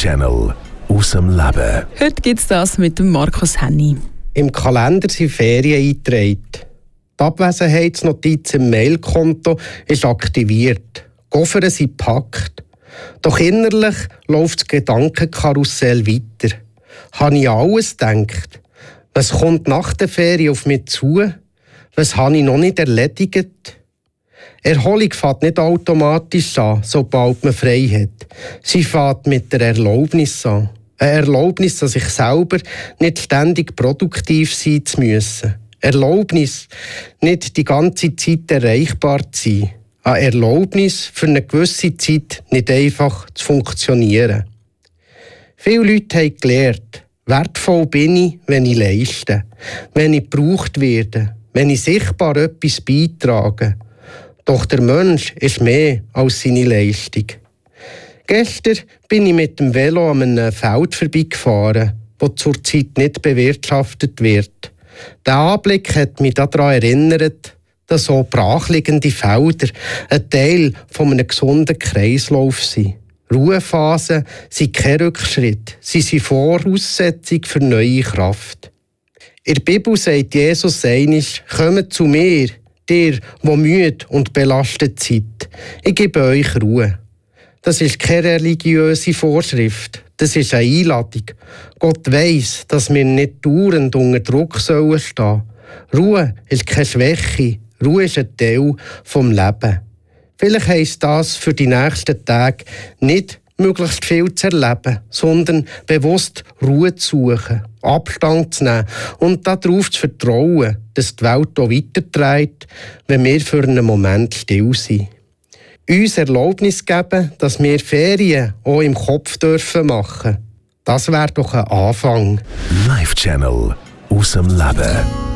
Live-Channel aus dem Leben. Heute gibt es das mit dem Markus Henny. Im Kalender sind Ferien eingetragen. Die Abwesenheitsnotiz im Mailkonto ist aktiviert. Die Koffer sind gepackt. Doch innerlich läuft das Gedankenkarussell weiter. Habe ich alles gedacht? Was kommt nach der Ferien auf mich zu? Was habe ich noch nicht erledigt? Erholung fängt nicht automatisch an, sobald man frei hat. Sie fängt mit der Erlaubnis an. Eine Erlaubnis, an sich selber nicht ständig produktiv sein zu müssen. Erlaubnis, nicht die ganze Zeit erreichbar zu sein. Eine Erlaubnis, für eine gewisse Zeit nicht einfach zu funktionieren. Viele Leute haben gelernt, wertvoll bin ich, wenn ich leiste, wenn ich gebraucht werde, wenn ich sichtbar etwas beitrage. Doch der Mensch ist mehr als seine Leistung. Gestern bin ich mit dem Velo an einem Feld vorbeigefahren, das zurzeit nicht bewirtschaftet wird. Der Anblick hat mich daran erinnert, dass so brachliegende Felder ein Teil von einem gesunden Kreislauf sind. Ruhephasen sind kein Rückschritt, sie sind Voraussetzung für neue Kraft. In der Bibel sagt Jesus einmal: «Kommt zu mir, ihr, die müde und belastet seid. Ich gebe euch Ruhe.» Das ist keine religiöse Vorschrift, das ist eine Einladung. Gott weiss, dass wir nicht dauernd unter Druck stehen sollen. Ruhe ist keine Schwäche, Ruhe ist ein Teil vom Leben. Vielleicht heisst das für die nächsten Tage nicht, möglichst viel zu erleben, sondern bewusst Ruhe zu suchen, Abstand zu nehmen und darauf zu vertrauen, dass die Welt auch weiterträgt, wenn wir für einen Moment still sind. Uns Erlaubnis geben, dass wir Ferien auch im Kopf dürfen machen. Das wäre doch ein Anfang. Live-Channel aus dem Leben.